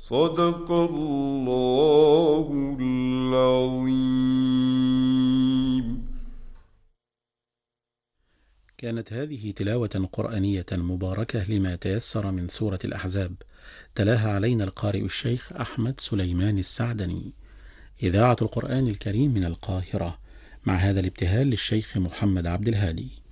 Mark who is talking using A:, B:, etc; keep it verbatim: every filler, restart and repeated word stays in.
A: صدق الله العظيم.
B: كانت هذه تلاوة قرآنية مباركة لما تيسر من سورة الأحزاب، تلاها علينا القارئ الشيخ أحمد سليمان السعدني. إذاعة القرآن الكريم من القاهرة، مع هذا الابتهال للشيخ محمد عبد الهادي.